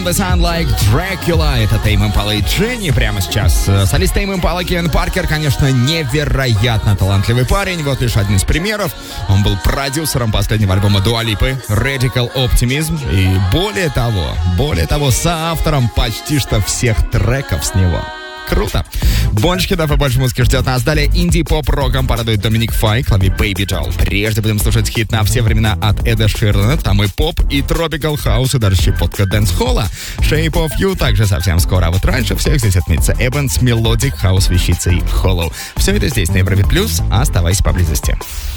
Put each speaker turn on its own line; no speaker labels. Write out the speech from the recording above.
The Sound Like Dracula. Это Тейм Импала и Дженни прямо сейчас. Солист Тейм Импала Кевин Паркер, конечно, невероятно талантливый парень. Вот лишь один из примеров. Он был продюсером последнего альбома Дуа Липы Radical Optimism. И более того, соавтором почти что всех треков с него. Круто. Больше хитов и больше музыки ждет нас. Далее инди-поп-роком порадует Доминик Файк, лови Baby Doll. Прежде будем слушать хит на все времена от Эда Ширана. Там и поп, и Tropical House, и даже щепотка дэнс-холла. Shape of You также совсем скоро. А вот раньше всех здесь отметится Эббен с Melodic House вещицей Hollow. Все это здесь на Европе Плюс. Оставайся поблизости.